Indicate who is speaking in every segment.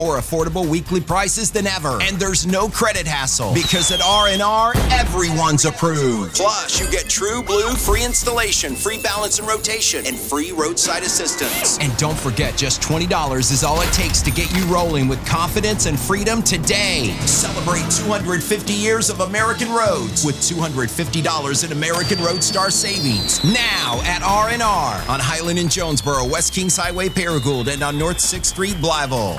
Speaker 1: More affordable weekly prices than ever. And there's no credit hassle because at R&R, everyone's approved. Plus, you get True Blue free installation, free balance and rotation, and free roadside assistance. And don't forget, just $20 is all it takes to get you rolling with confidence and freedom today. Celebrate 250 years of American roads with $250 in American Roadstar savings. Now at R&R on Highland and Jonesboro, West Kings Highway, Paragould, and on North 6th Street, Blytheville.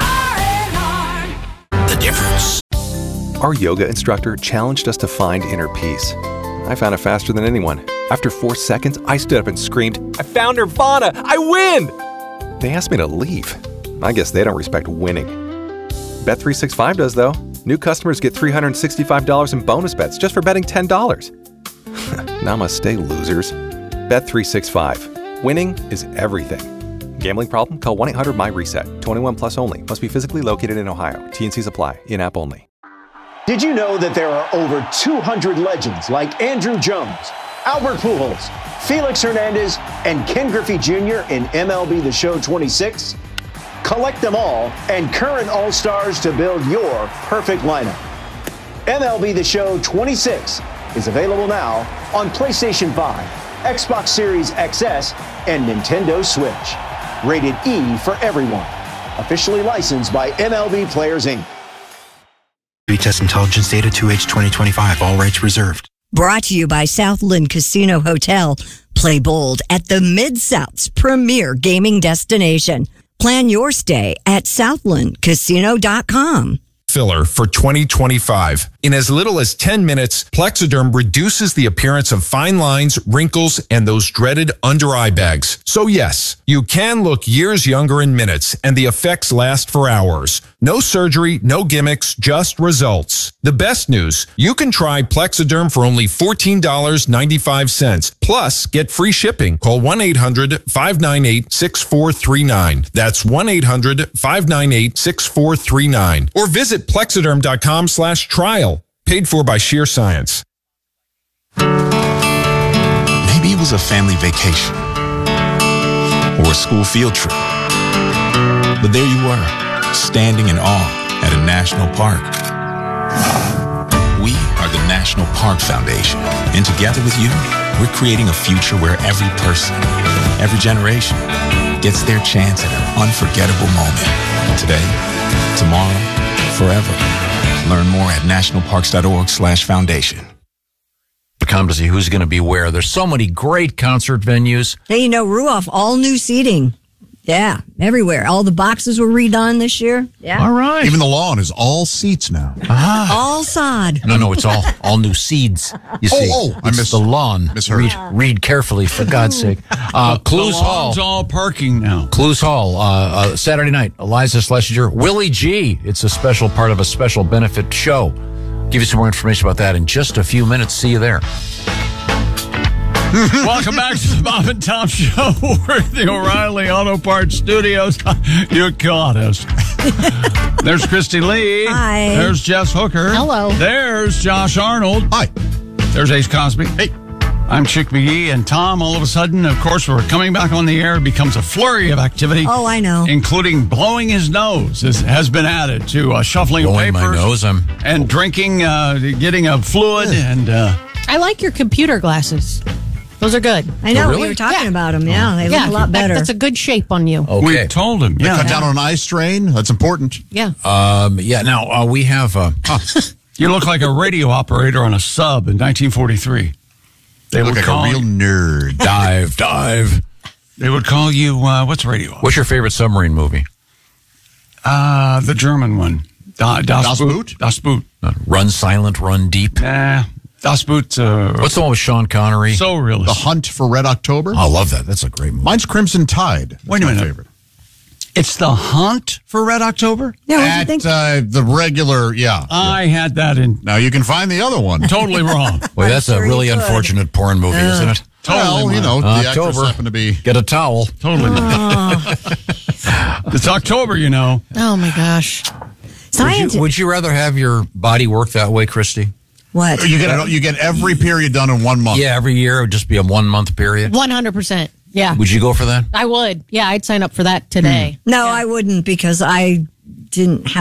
Speaker 2: The difference.
Speaker 3: Our yoga instructor challenged us to find inner peace. I found it faster than anyone. After 4 seconds, I stood up and screamed, "I found Nirvana! I win!" They asked me to leave. I guess they don't respect winning. Bet365 does, though. New customers get $365 in bonus bets just for betting $10. Namaste, losers. Bet365. Winning is everything. Gambling problem? Call 1-800-MY-RESET. 21 plus only. Must be physically located in Ohio. T&Cs apply. In-app only.
Speaker 4: Did you know that there are over 200 legends like Andrew Jones, Albert Pujols, Felix Hernandez, and Ken Griffey Jr. in MLB The Show 26? Collect them all and current All-Stars to build your perfect lineup. MLB The Show 26 is available now on PlayStation 5, Xbox Series XS, and Nintendo Switch. Rated E for everyone. Officially licensed by MLB Players, Inc.
Speaker 2: Test intelligence data 2H2025. All rights reserved.
Speaker 5: Brought to you by Southland Casino Hotel. Play bold at the Mid-South's premier gaming destination. Plan your stay at southlandcasino.com.
Speaker 6: Filler for 2025. In as little as 10 minutes, Plexiderm reduces the appearance of fine lines, wrinkles, and those dreaded under-eye bags. So yes, you can look years younger in minutes, and the effects last for hours. No surgery, no gimmicks, just results. The best news, you can try Plexiderm for only $14.95. Plus, get free shipping. Call 1-800-598-6439. That's 1-800-598-6439. Or visit Plexiderm.com/trial. Paid for by Sheer Science.
Speaker 2: Maybe it was a family vacation or a school field trip. But there you were, standing in awe at a national park. We are the National Park Foundation, and together with you, we're creating a future where every person, every generation, gets their chance at an unforgettable moment. Today, tomorrow, forever. Learn more at nationalparks.org/foundation.
Speaker 7: Come to see who's going to be where. There's so many great concert venues.
Speaker 5: Hey, you know, Ruoff, all new seating. Yeah, everywhere. All the boxes were redone this year. Yeah.
Speaker 7: All right.
Speaker 8: Even the lawn is all seats now.
Speaker 5: All sod.
Speaker 7: No, it's all new seeds. You see,
Speaker 8: I missed
Speaker 7: the lawn.
Speaker 8: Misheard.
Speaker 7: Read carefully, for God's sake. Clues Hall.
Speaker 9: It's all parking now.
Speaker 7: Clues Hall, Saturday night. Eliza Schlesinger, Willie G. It's a special part of a special benefit show. Give you some more information about that in just a few minutes. See you there.
Speaker 9: Welcome back to the Bob and Tom Show. We're at the O'Reilly Auto Parts Studios. You caught us. There's Christy Lee.
Speaker 5: Hi.
Speaker 9: There's Jess Hooker.
Speaker 10: Hello.
Speaker 9: There's Josh Arnold.
Speaker 8: Hi.
Speaker 9: There's Ace Cosby.
Speaker 8: Hey.
Speaker 9: I'm Chick McGee. And Tom, all of a sudden, of course, we're coming back on the air. It becomes a flurry of activity.
Speaker 5: Oh, I know.
Speaker 9: Including blowing his nose has been added to shuffling
Speaker 7: Blowing
Speaker 9: papers.
Speaker 7: my nose.
Speaker 9: And drinking, getting a fluid. And
Speaker 10: I like your computer glasses. Those are good.
Speaker 5: I know.
Speaker 7: really?
Speaker 5: We were talking about them. Yeah, they look a lot better.
Speaker 10: That's a good shape on you.
Speaker 7: Okay.
Speaker 9: we told him.
Speaker 8: Cut down on an eye strain. That's important.
Speaker 10: Yeah.
Speaker 7: Now, we have...
Speaker 9: You look like a radio operator on a sub in 1943. They
Speaker 8: Look
Speaker 9: would
Speaker 8: like
Speaker 9: call
Speaker 8: a real nerd.
Speaker 7: dive.
Speaker 9: They would call you, what's radio?
Speaker 7: What's your favorite submarine movie?
Speaker 9: The German one. Das
Speaker 8: Boot?
Speaker 9: Das Boot.
Speaker 7: Run Silent, Run Deep.
Speaker 9: Nah, Das Boot.
Speaker 7: What's the one with Sean Connery?
Speaker 9: So
Speaker 8: The
Speaker 9: realistic.
Speaker 8: Hunt for Red October.
Speaker 7: Oh, I love that. That's a great movie.
Speaker 8: Mine's Crimson Tide. That's
Speaker 9: Wait a
Speaker 8: my
Speaker 9: minute.
Speaker 8: favorite.
Speaker 9: It's The Hunt for Red October?
Speaker 5: Yeah, what do you
Speaker 8: At
Speaker 5: think?
Speaker 8: the regular, yeah.
Speaker 9: I had that in
Speaker 8: Now you can find the other one.
Speaker 9: totally wrong.
Speaker 7: Boy, that's
Speaker 5: I'm
Speaker 7: a
Speaker 5: sure
Speaker 7: really
Speaker 5: you could.
Speaker 7: unfortunate porn movie, isn't it?
Speaker 8: Well, you know, the actress
Speaker 7: October.
Speaker 8: happened to be.
Speaker 7: Get a towel.
Speaker 9: Totally wrong. It's October, you know.
Speaker 10: Oh, my gosh.
Speaker 5: Science.
Speaker 7: Would you rather have your body work that way, Christy?
Speaker 5: What?
Speaker 8: You get every period done in 1 month.
Speaker 7: Yeah, every year it would just be a 1 month period.
Speaker 10: 100%. Yeah.
Speaker 7: Would you go for that?
Speaker 10: I would. Yeah, I'd sign up for that today.
Speaker 5: No, I wouldn't because I didn't have